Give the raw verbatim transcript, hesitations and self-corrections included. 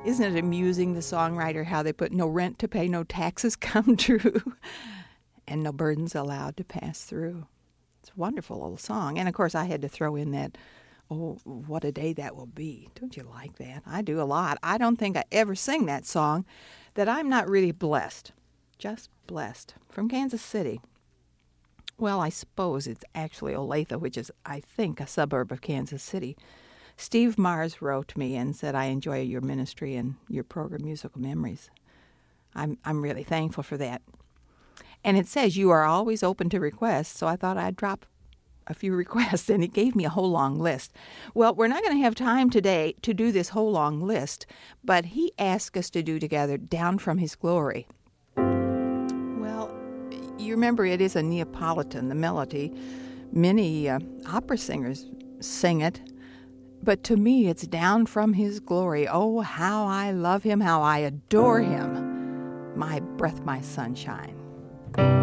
Isn't it amusing, the songwriter, how they put no rent to pay, no taxes come true, and no burdens allowed to pass through. It's a wonderful little song. And, of course, I had to throw in that, oh, what a day that will be. Don't you like that? I do a lot. I don't think I ever sing that song that I'm not really blessed. Just blessed. From Kansas City. Well, I suppose it's actually Olathe, which is, I think, a suburb of Kansas City. Steve Mars wrote me and said, I enjoy your ministry and your program, Musical Memories. I'm I'm really thankful for that. And it says you are always open to requests, so I thought I'd drop a few requests, and he gave me a whole long list. Well, we're not going to have time today to do this whole long list, but he asked us to do together Down from His Glory. Well, you remember it is a Neapolitan, the melody. Many uh, opera singers sing it. But to me, it's Down from His Glory. Oh, how I love Him, how I adore Him. My breath, my sunshine.